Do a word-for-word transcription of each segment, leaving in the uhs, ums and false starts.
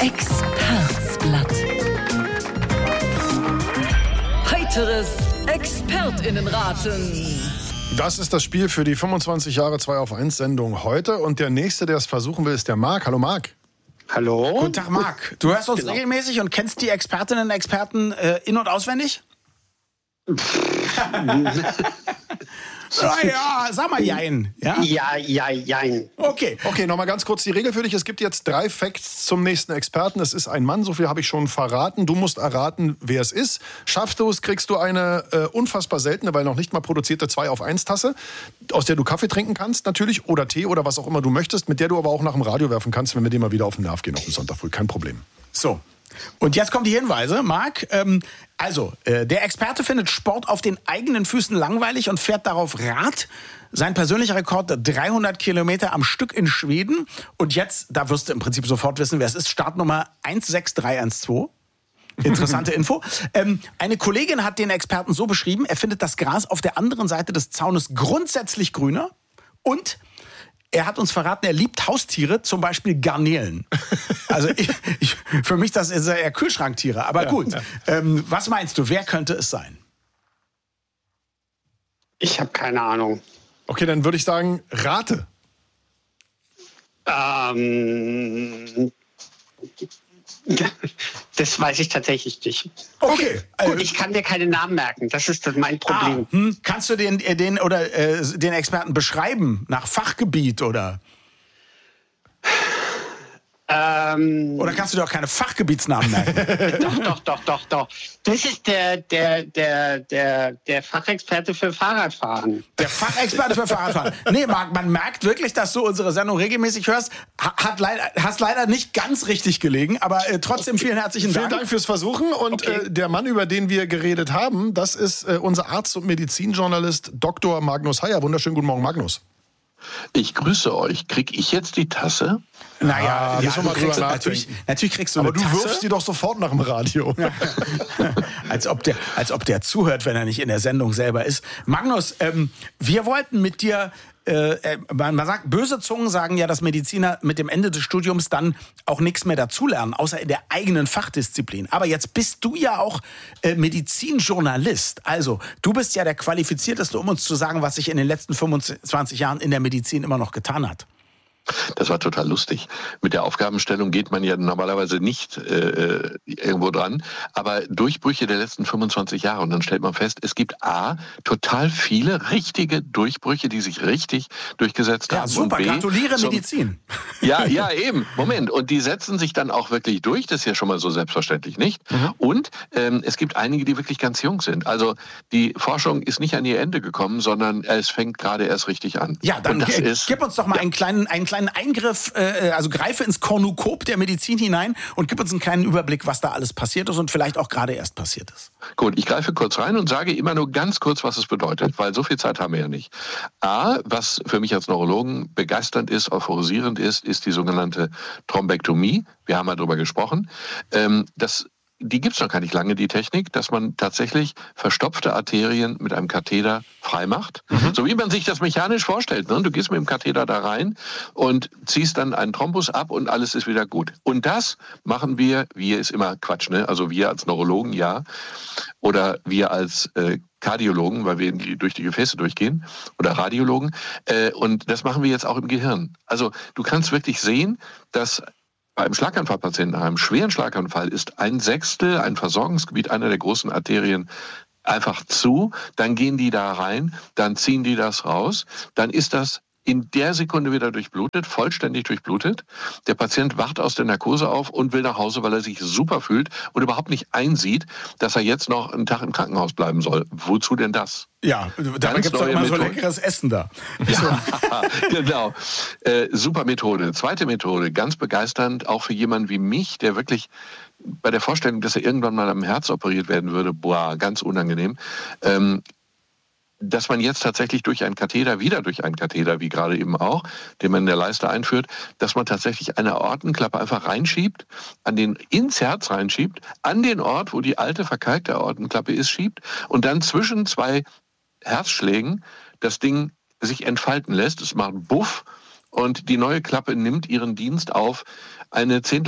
Expertsblatt. Heiteres ExpertInnenraten. Das ist das Spiel für die fünfundzwanzig Jahre zwei auf eins Sendung heute. Und der Nächste, der es versuchen will, ist der Marc. Hallo Marc. Hallo. Guten Tag, Marc. Du hörst uns genau. regelmäßig und kennst die Expertinnen und Experten äh, in- und auswendig? Ja, sag mal jein. Ja, ja, ja, jein. Okay, okay, nochmal ganz kurz die Regel für dich. Es gibt jetzt drei Facts zum nächsten Experten. Es ist ein Mann, so viel habe ich schon verraten. Du musst erraten, wer es ist. Schaffst du es, kriegst du eine äh, unfassbar seltene, weil noch nicht mal produzierte zwei auf eins Tasse, aus der du Kaffee trinken kannst natürlich oder Tee oder was auch immer du möchtest, mit der du aber auch nach dem Radio werfen kannst, wenn wir dir mal wieder auf den Nerv gehen auf den Sonntag früh. Kein Problem. So. Und jetzt kommen die Hinweise, Marc. Ähm, also, äh, der Experte findet Sport auf den eigenen Füßen langweilig und fährt darauf Rad. Sein persönlicher Rekord dreihundert Kilometer am Stück in Schweden. Und jetzt, da wirst du im Prinzip sofort wissen, wer es ist, Startnummer eins sechs drei eins zwei. Interessante Info. Ähm, eine Kollegin hat den Experten so beschrieben, er findet das Gras auf der anderen Seite des Zaunes grundsätzlich grüner und er hat uns verraten, er liebt Haustiere, zum Beispiel Garnelen. Also ich, ich, für mich das ist eher Kühlschranktiere. Aber ja, gut, ja. Ähm, was meinst du, wer könnte es sein? Ich habe keine Ahnung. Okay, dann würde ich sagen, rate. Ähm... Das weiß ich tatsächlich nicht. Okay. Gut, ich kann mir keine Namen merken. Das ist mein Problem. Ah, hm. Kannst du den, den, oder, äh, den Experten beschreiben? Nach Fachgebiet oder? Ähm, oder kannst du dir auch keine Fachgebietsnamen merken? doch, doch, doch, doch, doch. Das ist der, der, der, der, der Fachexperte für Fahrradfahren. Der Fachexperte für Fahrradfahren. Nee, Marc, man merkt wirklich, dass du unsere Sendung regelmäßig hörst. Hat leider, hast leider nicht ganz richtig gelegen, aber äh, trotzdem vielen herzlichen Dank. Vielen Dank fürs Versuchen. Und okay. äh, der Mann, über den wir geredet haben, das ist äh, unser Arzt und Medizinjournalist Doktor Magnus Heyer. Wunderschönen guten Morgen, Magnus. Ich grüße euch. Krieg ich jetzt die Tasse? Naja, ah, ja, du kriegst, natürlich, natürlich kriegst du aber eine du Tasse. wirfst die doch sofort nach dem Radio. als, ob der, als ob der zuhört, wenn er nicht in der Sendung selber ist. Magnus, ähm, wir wollten mit dir, äh, man sagt, böse Zungen sagen ja, dass Mediziner mit dem Ende des Studiums dann auch nichts mehr dazulernen, außer in der eigenen Fachdisziplin. Aber jetzt bist du ja auch äh, Medizinjournalist. Also, du bist ja der Qualifizierteste, um uns zu sagen, was sich in den letzten fünfundzwanzig Jahren in der Medizin immer noch getan hat. Das war total lustig. Mit der Aufgabenstellung geht man ja normalerweise nicht äh, irgendwo dran. Aber Durchbrüche der letzten fünfundzwanzig Jahre. Und dann stellt man fest, es gibt A, total viele richtige Durchbrüche, die sich richtig durchgesetzt ja, haben. Super, und B, gratuliere zum, Medizin. Ja, ja, eben. Moment. Und die setzen sich dann auch wirklich durch. Das ist ja schon mal so selbstverständlich nicht. Mhm. Und ähm, es gibt einige, die wirklich ganz jung sind. Also die Forschung ist nicht an ihr Ende gekommen, sondern es fängt gerade erst richtig an. Ja, dann und das g- ist, gib uns doch mal ja. einen kleinen, einen kleinen Eingriff, äh, also greife ins Kornukop der Medizin hinein und gib uns einen kleinen Überblick, was da alles passiert ist und vielleicht auch gerade erst passiert ist. Gut, ich greife kurz rein und sage immer nur ganz kurz, was es bedeutet, weil so viel Zeit haben wir ja nicht. A, was für mich als Neurologen begeisternd ist, euphorisierend ist, ist die sogenannte Thrombektomie. Wir haben ja darüber gesprochen. Ähm, das Die gibt es noch gar nicht lange, die Technik, dass man tatsächlich verstopfte Arterien mit einem Katheter freimacht. Mhm. So wie man sich das mechanisch vorstellt. Ne? Du gehst mit dem Katheter da rein und ziehst dann einen Thrombus ab und alles ist wieder gut. Und das machen wir, wir ist immer Quatsch, ne? Also wir als Neurologen, ja. Oder wir als äh, Kardiologen, weil wir die, durch die Gefäße durchgehen, oder Radiologen. Äh, und das machen wir jetzt auch im Gehirn. Also du kannst wirklich sehen, dass bei einem Schlaganfallpatienten, nach einem schweren Schlaganfall, ist ein Sechstel, ein Versorgungsgebiet einer der großen Arterien einfach zu. Dann gehen die da rein, dann ziehen die das raus. Dann ist das in der Sekunde wieder durchblutet, vollständig durchblutet. Der Patient wacht aus der Narkose auf und will nach Hause, weil er sich super fühlt und überhaupt nicht einsieht, dass er jetzt noch einen Tag im Krankenhaus bleiben soll. Wozu denn das? Ja, dabei gibt es doch immer Methode. So leckeres Essen da. Ja, genau. Äh, super Methode. Zweite Methode, ganz begeisternd, auch für jemanden wie mich, der wirklich bei der Vorstellung, dass er irgendwann mal am Herz operiert werden würde, boah, ganz unangenehm, ähm, dass man jetzt tatsächlich durch einen Katheter, wieder durch einen Katheter, wie gerade eben auch, den man in der Leiste einführt, dass man tatsächlich eine Aortenklappe einfach reinschiebt, an den, ins Herz reinschiebt, an den Ort, wo die alte verkalkte Aortenklappe ist, schiebt und dann zwischen zwei Herzschlägen das Ding sich entfalten lässt. Es macht Buff und die neue Klappe nimmt ihren Dienst auf. Eine Zehntelsek-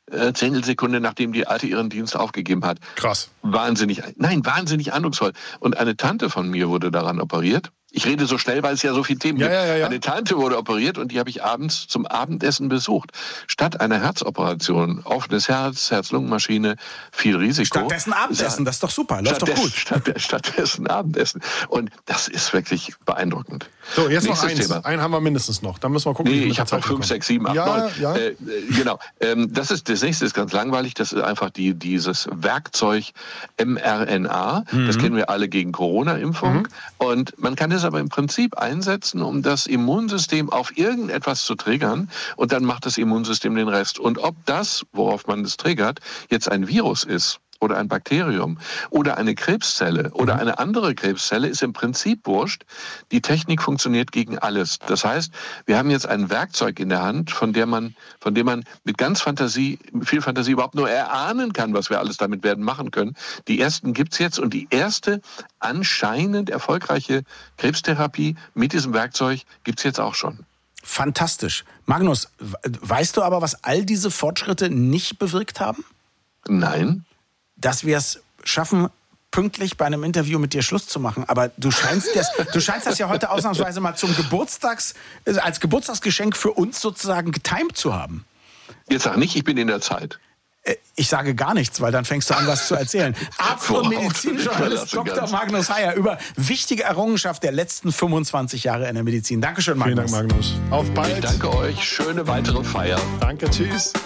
äh, Zehntelsekunde, nachdem die Alte ihren Dienst aufgegeben hat. Krass. Wahnsinnig, nein, wahnsinnig eindrucksvoll. Und eine Tante von mir wurde daran operiert. Ich rede so schnell, weil es ja so viele Themen ja, gibt. Ja, ja, ja. Eine Tante wurde operiert und die habe ich abends zum Abendessen besucht. Statt einer Herzoperation, offenes Herz, Herz-Lungen-Maschine, viel Risiko. Stattdessen Abendessen, das ist doch super, läuft doch gut. Statt, stattdessen Abendessen. Und das ist wirklich beeindruckend. So, jetzt Nächstes noch eins. Thema. Einen haben wir mindestens noch. Dann müssen wir gucken, Nee, wie wir ich habe noch fünf, kommen. sechs, sieben, acht, ja, neun. Ja. Äh, genau. Ähm, das, ist, das nächste ist ganz langweilig. Das ist einfach die, dieses Werkzeug mRNA. Mhm. Das kennen wir alle gegen Corona-Impfung. Mhm. Und man kann das aber im Prinzip einsetzen, um das Immunsystem auf irgendetwas zu triggern. Und dann macht das Immunsystem den Rest. Und ob das, worauf man das triggert, jetzt ein Virus ist, oder ein Bakterium oder eine Krebszelle oder mhm. eine andere Krebszelle, ist im Prinzip wurscht. Die Technik funktioniert gegen alles. Das heißt, wir haben jetzt ein Werkzeug in der Hand, von der man, von dem man mit ganz Fantasie, viel Fantasie überhaupt nur erahnen kann, was wir alles damit werden machen können. Die ersten gibt's jetzt und die erste anscheinend erfolgreiche Krebstherapie mit diesem Werkzeug gibt's jetzt auch schon. Fantastisch. Magnus, weißt du aber, was all diese Fortschritte nicht bewirkt haben? Nein. Dass wir es schaffen, pünktlich bei einem Interview mit dir Schluss zu machen. Aber du scheinst das, du scheinst das ja heute ausnahmsweise mal zum Geburtstags, als Geburtstagsgeschenk für uns sozusagen getimed zu haben. Jetzt sag nicht, ich bin in der Zeit. Ich sage gar nichts, weil dann fängst du an, was zu erzählen. Arzt und Medizinjournalist Doktor Magnus Heyer über wichtige Errungenschaft der letzten fünfundzwanzig Jahre in der Medizin. Dankeschön, Magnus. Vielen Dank, Magnus. Auf bald. Ich danke euch. Schöne weitere Feier. Danke, tschüss.